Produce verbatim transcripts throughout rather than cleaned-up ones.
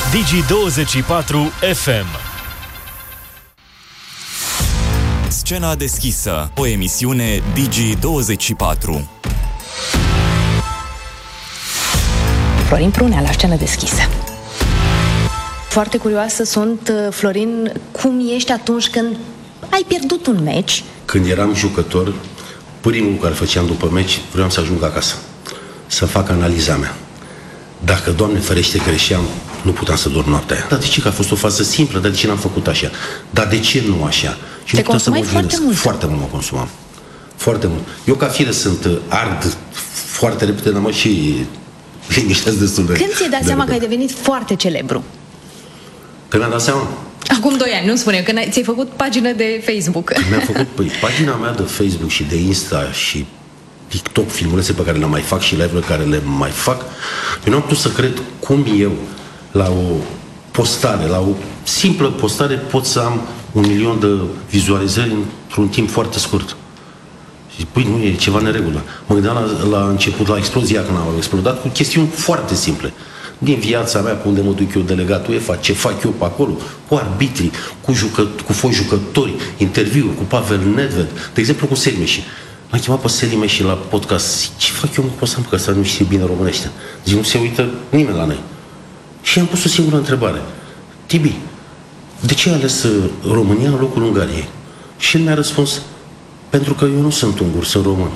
Digi douăzeci și patru F M. Scena deschisă, o emisiune Digi douăzeci și patru. Florin Prunea la Scenă deschisă. Foarte curioasă sunt, Florin, cum ești atunci când ai pierdut un meci? Când eram jucător, primul lucru care făceam după meci, vreau să ajung acasă, să fac analiza mea. Dacă, Doamne ferește, greșeam, nu puteam să dorm noaptea aia. Dar de ce? Că a fost o fază simplă, dar de ce n-am făcut așa? Dar de ce nu așa? Și te nu puteam să mă foarte gândesc. mult. Foarte mult mă consumam. Foarte mult. Eu, ca fire, sunt ard foarte repede, dar mă și liniștesc destul de... Când ți-ai dat de seama repede. că ai devenit foarte celebru? Când mi-am dat seama? Acum doi ani, nu spune, când ți-ai făcut pagină de Facebook. Mi-am făcut, păi, pagina mea de Facebook și de Insta și TikTok, filmulețe pe care le mai fac și live-uri care le mai fac, eu nu am putut să cred cum eu, la o postare, la o simplă postare, pot să am un milion de vizualizări într-un timp foarte scurt. Și păi, nu, e ceva neregulă. Mă gândeam la, la început, la explozia când am explodat, cu chestiuni foarte simple. Din viața mea, pe unde mă duc eu, delegat UEFA, ce fac eu pe acolo, cu arbitrii, cu, jucă, cu foști jucători, interviuri cu Pavel Nedved, de exemplu cu Selimeși. L-am chemat pe Selimeși la podcast. Ce fac eu, mă, pot să-mi că ăsta nu știe bine românește? Zic, nu se uită nimeni la noi. Și am pus o singură întrebare. Tibi, de ce ai ales România în locul Ungariei? Și el mi-a răspuns, pentru că eu nu sunt ungur, sunt român.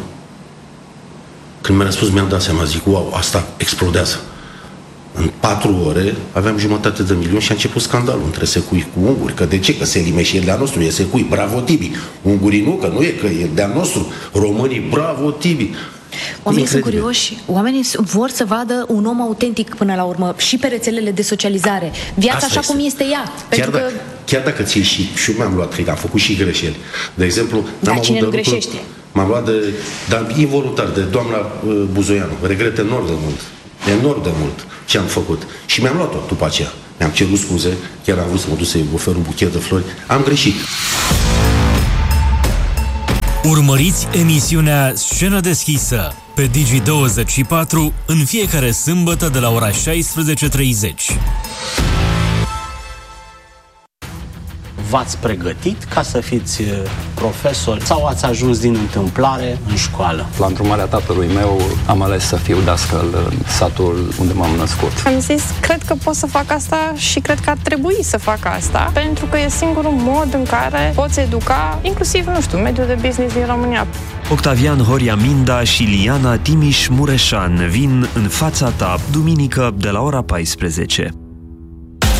Când mi-a răspuns, mi-am dat seama, zic, wow, asta explodează. În patru ore aveam jumătate de milion și a început scandalul între secui cu unguri. Că de ce? Că Selimeși e de-a nostru, e secui, bravo Tibi. Ungurii nu, că nu e, că e de-a nostru. Românii, bravo Tibi. Oamenii sunt Incredibil. curioși, oamenii vor să vadă un om autentic până la urmă și pe rețelele de socializare. Viața Asta așa este. cum este ea. Chiar, Pentru că... dacă, chiar dacă ți și, și eu mi-am luat, cred că am făcut și greșeli. De exemplu, Dar n-am cine avut nu de lucru, greșește? M-am luat de, dar involuntar, de doamna uh, Buzoianu. Regret enorm de mult. Enorm de mult ce am făcut. Și mi-am luat-o după aceea. Mi-am cerut scuze, chiar am vrut să mă duc să-i ofer un buchet de flori. Am greșit. Urmăriți emisiunea Scenă deschisă pe Digi douăzeci și patru în fiecare sâmbătă de la ora șaisprezece treizeci. V-ați pregătit ca să fiți profesor sau ați ajuns din întâmplare în școală? La îndrumarea tatălui meu am ales să fiu dascăl în satul unde m-am născut. Am zis, cred că pot să fac asta și cred că ar trebui să fac asta, pentru că e singurul mod în care poți educa, inclusiv, nu știu, mediul de business din România. Octavian Horia Minda și Liana Timiș Mureșan vin în fața ta, duminică de la ora paisprezece.